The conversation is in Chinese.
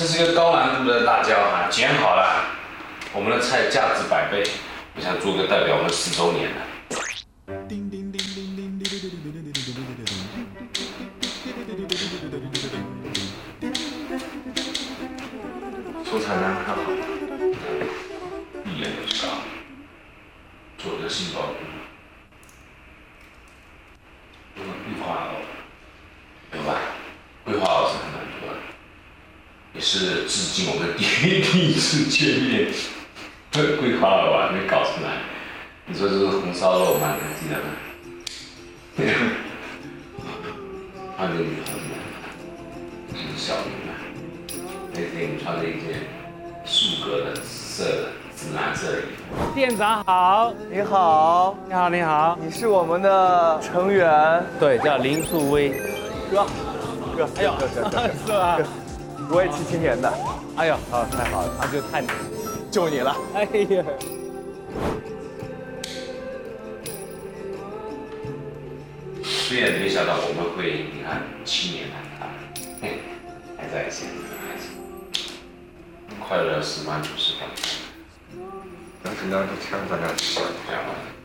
这是个高难度的大蕉啊，剪好了，我们的菜价值100倍。我想做个代表我们10周年的。蔬菜呢看好，一眼就知道，做个杏鲍菇，用桂花藕，有吧？桂花藕是很难做的，也是致敬我们第一次见面。桂花藕啊，没搞出来。你说这是红烧肉吗？你还记得吗？放进去，这是小鱼嘛。那天你穿了一件素格的紫色的紫蓝色的衣服。 店长好， 你好， 你好，你好。 你是我们的成员， 对，叫林树威。 哥， 哎呦，是吧？ 我也77年的， 哎呦，好，太好了，那就太就你了。 哎呀。 虽然没想到我们会，你看7年了啊，还在线，快乐10万90万。 但是两个枪在那吃， 这样吧。